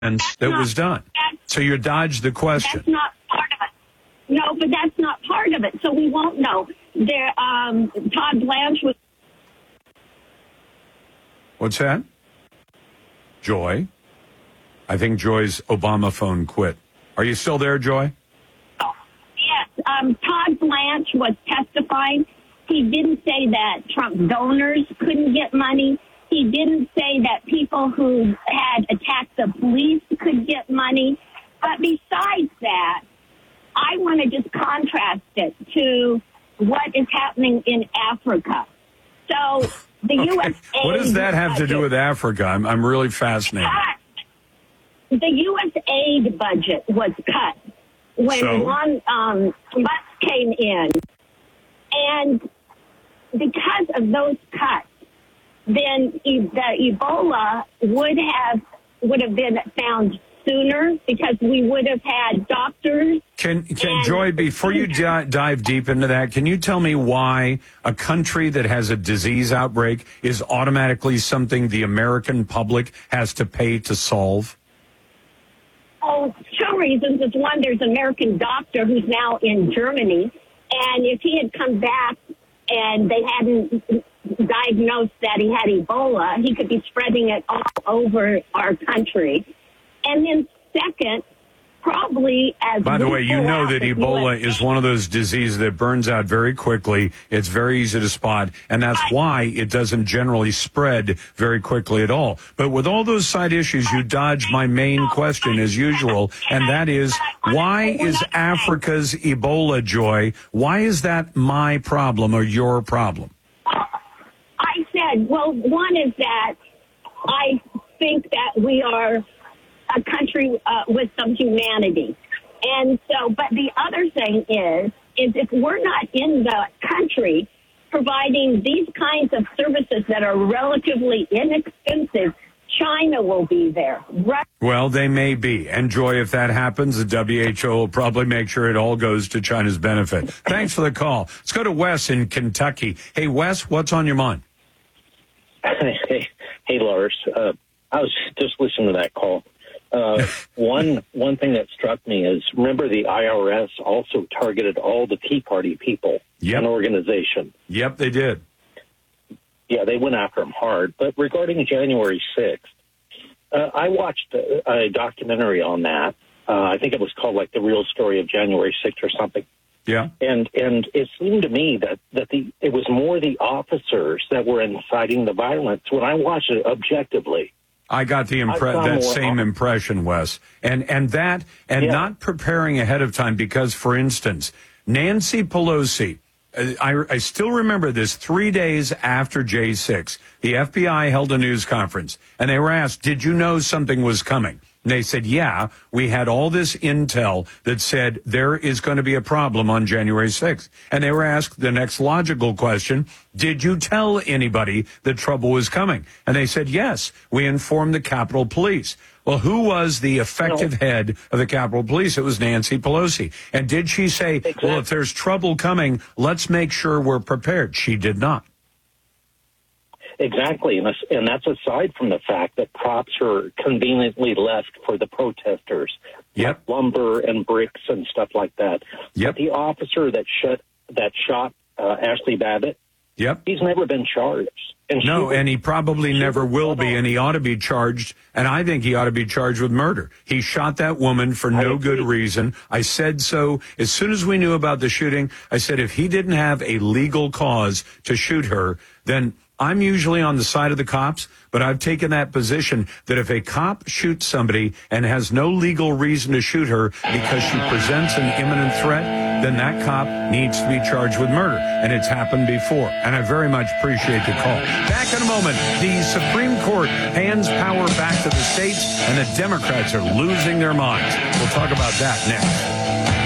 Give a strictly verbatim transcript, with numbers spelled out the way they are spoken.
that not, was done. So you dodged the question. That's not part of it. No, but that's not part of it. So we won't know. There, um, Todd Blanche was. What's that? Joy? I think Joy's Obama phone quit. Are you still there, Joy? Oh, yes. Um, Todd Blanche was testifying. He didn't say that Trump donors couldn't get money. He didn't say that people who had attacked the police could get money. But besides that, I want to just contrast it to what is happening in Africa. So the okay. U S aid What does that have budget, to do with Africa? I'm, I'm really fascinated. Cut. The U S aid budget was cut when so? one um, Musk came in. And because of those cuts, then e- the Ebola would have would have been found sooner because we would have had doctors. Can, can Joy, before you di- dive deep into that, can you tell me why a country that has a disease outbreak is automatically something the American public has to pay to solve? Oh, two reasons. It's one, there's an American doctor who's now in Germany, and if he had come back and they hadn't diagnosed that he had Ebola, he could be spreading it all over our country. And then second, probably as... By the way, you know that Ebola U S is one of those diseases that burns out very quickly. It's very easy to spot, and that's why it doesn't generally spread very quickly at all. But with all those side issues, you dodge my main question as usual, and that is, why is Africa's Ebola, Joy, why is that my problem or your problem? I said, well, one is that I think that we are a country uh, with some humanity. And so, but the other thing is, is if we're not in the country providing these kinds of services that are relatively inexpensive, China will be there. Right? Well, they may be. And Joy, if that happens, the W H O will probably make sure it all goes to China's benefit. Thanks for the call. Let's go to Wes in Kentucky. Hey, Wes, what's on your mind? Hey, hey Lars. Uh, I was just listening to that call. Uh, one one thing that struck me is, remember the I R S also targeted all the Tea Party people yep. and organization. Yep, they did. Yeah, they went after them hard. But regarding January sixth, uh, I watched a, a documentary on that. Uh, I think it was called like The Real Story of January sixth or something. Yeah. And and it seemed to me that, that the it was more the officers that were inciting the violence when I watched it objectively. I got the impre- that same impression, Wes. And and that and yeah. not preparing ahead of time because, for instance, Nancy Pelosi, I, I still remember this, three days after J six, the F B I held a news conference, and they were asked, did you know something was coming? And they said, yeah, we had all this intel that said there is going to be a problem on January sixth. And they were asked the next logical question, did you tell anybody that trouble was coming? And they said, yes, we informed the Capitol Police. Well, who was the effective no. head of the Capitol Police? It was Nancy Pelosi. And did she say, exactly. well, if there's trouble coming, let's make sure we're prepared? She did not. Exactly, and that's, and that's aside from the fact that props are conveniently left for the protesters, yep. like lumber and bricks and stuff like that. Yep. But the officer that shot that shot uh, Ashley Babbitt, yep, he's never been charged. And no, she, and he probably never will be, and he ought to be charged, and I think he ought to be charged with murder. He shot that woman for no good reason. I said so as soon as we knew about the shooting. I said if he didn't have a legal cause to shoot her, then I'm usually on the side of the cops, but I've taken that position that if a cop shoots somebody and has no legal reason to shoot her because she presents an imminent threat, then that cop needs to be charged with murder. And it's happened before. And I very much appreciate the call. Back in a moment, the Supreme Court hands power back to the states, and the Democrats are losing their minds. We'll talk about that next.